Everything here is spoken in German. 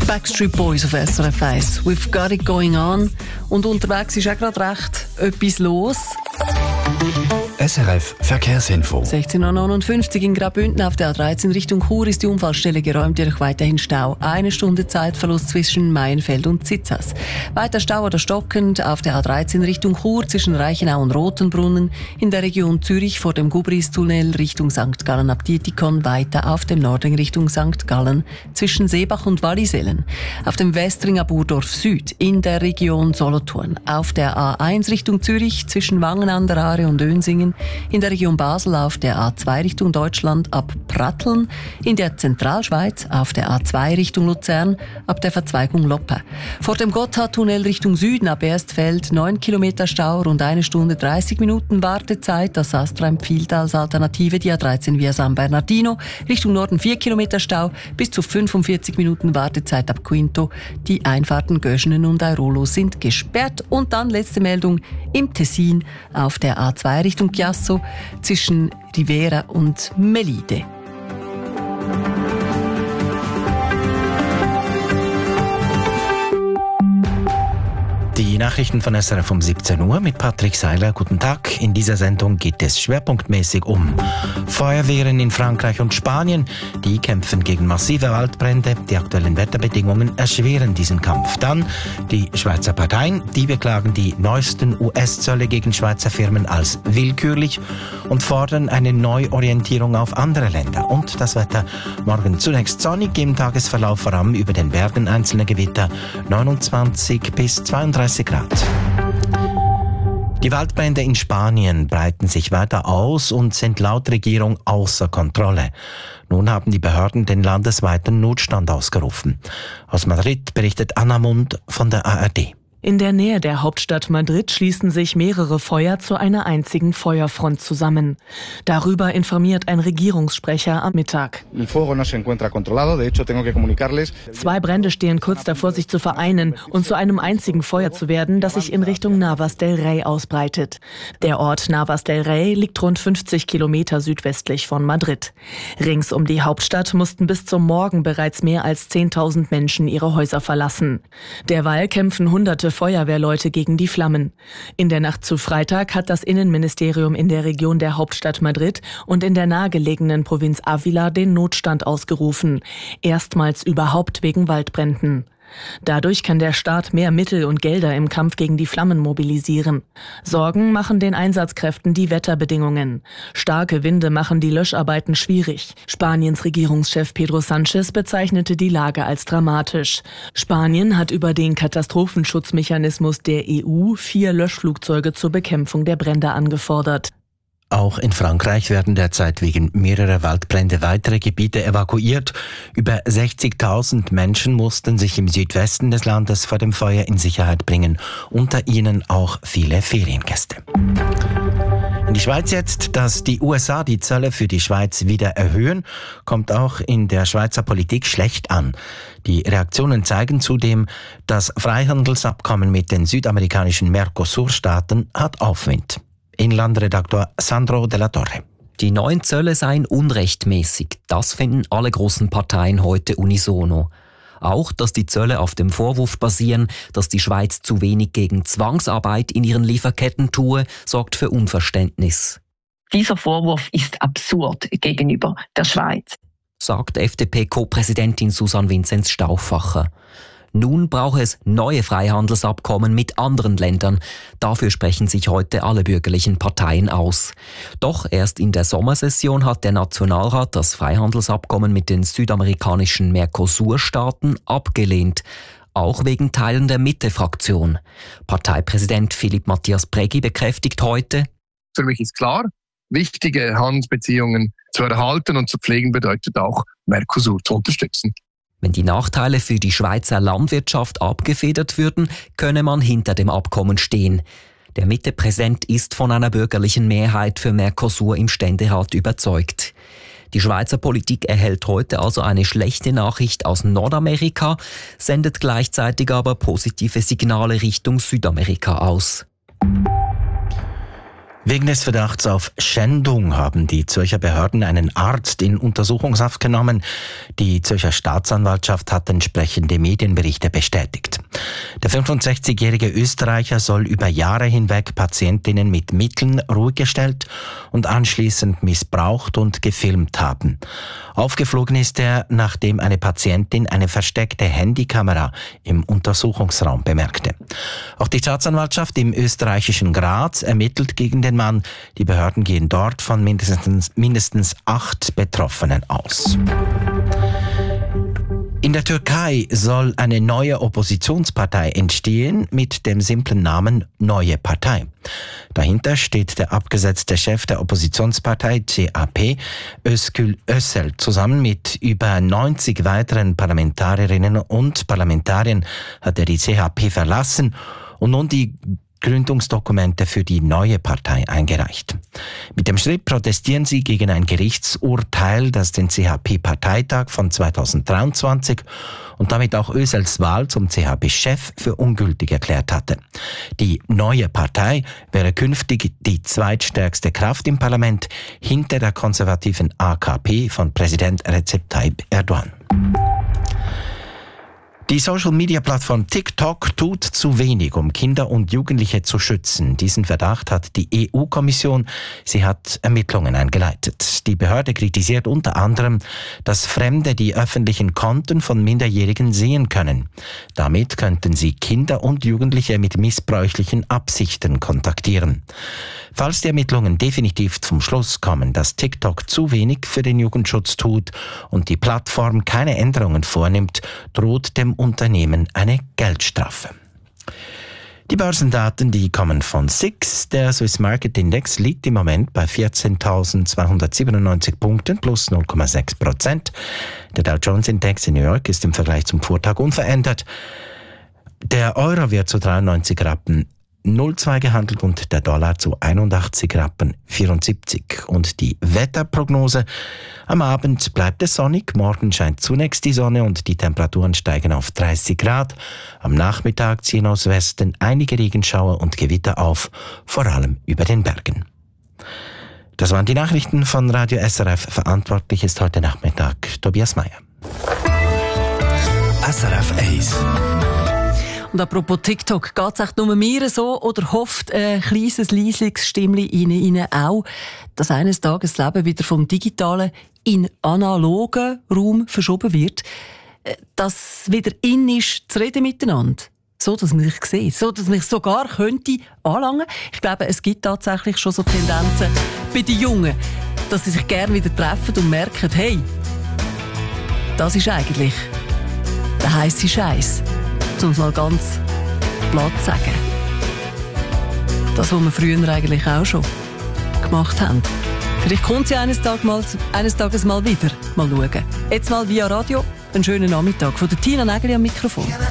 Backstreet Boys auf SRF 1. We've got it going on. Und unterwegs ist auch gerade recht etwas los. SRF Verkehrsinfo. 16.59 Uhr in Graubünden auf der A13 Richtung Chur ist die Unfallstelle geräumt, jedoch weiterhin Stau. 1 Stunde Zeitverlust zwischen Maienfeld und Zitzers. Weiter Stau oder stockend auf der A13 Richtung Chur zwischen Reichenau und Rotenbrunnen. In der Region Zürich vor dem Gubris-Tunnel Richtung St. Gallen ab Dietikon. Weiter auf dem Norden Richtung St. Gallen zwischen Seebach und Wallisellen. Auf dem Westringer Burdorf Süd in der Region Solothurn. Auf der A1 Richtung Zürich zwischen Wangen an der Aare und Önsingen. In der Region Basel auf der A2 Richtung Deutschland ab Pratteln, in der Zentralschweiz auf der A2 Richtung Luzern ab der Verzweigung Loppe. Vor dem Gotthardtunnel Richtung Süden ab Erstfeld 9 Kilometer Stau, rund 1 Stunde 30 Minuten Wartezeit. Das Astra empfiehlt als Alternative die A13 via San Bernardino. Richtung Norden 4 Kilometer Stau, bis zu 45 Minuten Wartezeit ab Quinto. Die Einfahrten Göschenen und Airolo sind gesperrt. Und dann letzte Meldung im Tessin auf der A2 Richtung Chiasso zwischen Rivera und Melide. Die Nachrichten von SRF um 17 Uhr mit Patrick Seiler. Guten Tag. In dieser Sendung geht es schwerpunktmäßig um Feuerwehren in Frankreich und Spanien. Die kämpfen gegen massive Waldbrände. Die aktuellen Wetterbedingungen erschweren diesen Kampf. Dann die Schweizer Parteien. Die beklagen die neuesten US-Zölle gegen Schweizer Firmen als willkürlich und fordern eine Neuorientierung auf andere Länder. Und das Wetter morgen zunächst sonnig, im Tagesverlauf vor allem über den Bergen einzelne Gewitter, 29 bis 32 Grad. Die Waldbrände in Spanien breiten sich weiter aus und sind laut Regierung außer Kontrolle. Nun haben die Behörden den landesweiten Notstand ausgerufen. Aus Madrid berichtet Anna Mund von der ARD. In der Nähe der Hauptstadt Madrid schließen sich mehrere Feuer zu einer einzigen Feuerfront zusammen. Darüber informiert ein Regierungssprecher am Mittag. 2 Brände stehen kurz davor, sich zu vereinen und zu einem einzigen Feuer zu werden, das sich in Richtung Navas del Rey ausbreitet. Der Ort Navas del Rey liegt rund 50 Kilometer südwestlich von Madrid. Rings um die Hauptstadt mussten bis zum Morgen bereits mehr als 10.000 Menschen ihre Häuser verlassen. Derweil kämpfen Hunderte Feuerwehrleute gegen die Flammen. In der Nacht zu Freitag hat das Innenministerium in der Region der Hauptstadt Madrid und in der nahegelegenen Provinz Ávila den Notstand ausgerufen. Erstmals überhaupt wegen Waldbränden. Dadurch kann der Staat mehr Mittel und Gelder im Kampf gegen die Flammen mobilisieren. Sorgen machen den Einsatzkräften die Wetterbedingungen. Starke Winde machen die Löscharbeiten schwierig. Spaniens Regierungschef Pedro Sánchez bezeichnete die Lage als dramatisch. Spanien hat über den Katastrophenschutzmechanismus der EU 4 Löschflugzeuge zur Bekämpfung der Brände angefordert. Auch in Frankreich werden derzeit wegen mehrerer Waldbrände weitere Gebiete evakuiert. Über 60.000 Menschen mussten sich im Südwesten des Landes vor dem Feuer in Sicherheit bringen. Unter ihnen auch viele Feriengäste. In die Schweiz jetzt, dass die USA die Zölle für die Schweiz wieder erhöhen, kommt auch in der Schweizer Politik schlecht an. Die Reaktionen zeigen zudem, das Freihandelsabkommen mit den südamerikanischen Mercosur-Staaten hat Aufwind. Inlandredaktor Sandro de la Torre. Die neuen Zölle seien unrechtmäßig. Das finden alle großen Parteien heute unisono. Auch, dass die Zölle auf dem Vorwurf basieren, dass die Schweiz zu wenig gegen Zwangsarbeit in ihren Lieferketten tue, sorgt für Unverständnis. Dieser Vorwurf ist absurd gegenüber der Schweiz, sagt FDP-Co-Präsidentin Susanne Vinzenz Stauffacher. Nun brauche es neue Freihandelsabkommen mit anderen Ländern. Dafür sprechen sich heute alle bürgerlichen Parteien aus. Doch erst in der Sommersession hat der Nationalrat das Freihandelsabkommen mit den südamerikanischen Mercosur-Staaten abgelehnt. Auch wegen Teilen der Mitte-Fraktion. Parteipräsident Philipp Matthias Prägi bekräftigt heute: Für mich ist klar, wichtige Handelsbeziehungen zu erhalten und zu pflegen bedeutet auch, Mercosur zu unterstützen. Wenn die Nachteile für die Schweizer Landwirtschaft abgefedert würden, könne man hinter dem Abkommen stehen. Der Mitte-Präsident ist von einer bürgerlichen Mehrheit für Mercosur im Ständerat überzeugt. Die Schweizer Politik erhält heute also eine schlechte Nachricht aus Nordamerika, sendet gleichzeitig aber positive Signale Richtung Südamerika aus. Wegen des Verdachts auf Schändung haben die Zürcher Behörden einen Arzt in Untersuchungshaft genommen. Die Zürcher Staatsanwaltschaft hat entsprechende Medienberichte bestätigt. Der 65-jährige Österreicher soll über Jahre hinweg Patientinnen mit Mitteln ruhig gestellt und anschließend missbraucht und gefilmt haben. Aufgeflogen ist er, nachdem eine Patientin eine versteckte Handykamera im Untersuchungsraum bemerkte. Auch die Staatsanwaltschaft im österreichischen Graz ermittelt gegen den Mann. Die Behörden gehen dort von mindestens 8 Betroffenen aus. In der Türkei soll eine neue Oppositionspartei entstehen mit dem simplen Namen Neue Partei. Dahinter steht der abgesetzte Chef der Oppositionspartei CHP, Özgül Özel, zusammen mit über 90 weiteren Parlamentarierinnen und Parlamentariern hat er die CHP verlassen und nun die Gründungsdokumente für die neue Partei eingereicht. Mit dem Schritt protestieren sie gegen ein Gerichtsurteil, das den CHP-Parteitag von 2023 und damit auch Özels Wahl zum CHP-Chef für ungültig erklärt hatte. Die neue Partei wäre künftig die zweitstärkste Kraft im Parlament hinter der konservativen AKP von Präsident Recep Tayyip Erdogan. Die Social-Media-Plattform TikTok tut zu wenig, um Kinder und Jugendliche zu schützen. Diesen Verdacht hat die EU-Kommission. Sie hat Ermittlungen eingeleitet. Die Behörde kritisiert unter anderem, dass Fremde die öffentlichen Konten von Minderjährigen sehen können. Damit könnten sie Kinder und Jugendliche mit missbräuchlichen Absichten kontaktieren. Falls die Ermittlungen definitiv zum Schluss kommen, dass TikTok zu wenig für den Jugendschutz tut und die Plattform keine Änderungen vornimmt, droht dem Unternehmen eine Geldstrafe. Die Börsendaten, die kommen von SIX. Der Swiss Market Index liegt im Moment bei 14.297 Punkten plus 0,6%. Der Dow Jones Index in New York ist im Vergleich zum Vortag unverändert. Der Euro wird zu 93 Rappen 0,2 gehandelt und der Dollar zu 81 Rappen 74. Und die Wetterprognose: Am Abend bleibt es sonnig, morgen scheint zunächst die Sonne und die Temperaturen steigen auf 30 Grad. Am Nachmittag ziehen aus Westen einige Regenschauer und Gewitter auf, vor allem über den Bergen. Das waren die Nachrichten von Radio SRF. Verantwortlich ist heute Nachmittag Tobias Meyer. SRF 1. Und apropos TikTok, geht es echt nur mir so oder hofft ein kleines, leisliches Stimmchen in Ihnen auch, dass eines Tages das Leben wieder vom digitalen in analogen Raum verschoben wird, dass wieder in ist, zu reden miteinander? So, dass man sich sieht, so, dass man sich sogar könnte anlangen. Ich glaube, es gibt tatsächlich schon so Tendenzen bei den Jungen, dass sie sich gerne wieder treffen und merken, hey, das ist eigentlich der heisse Scheiß. Um es mal ganz platt zu sagen. Das, was wir früher eigentlich auch schon gemacht haben. Vielleicht kommt sie eines Tages mal wieder. Mal schauen. Jetzt mal via Radio. Einen schönen Nachmittag. Von der Tina Nägeli am Mikrofon.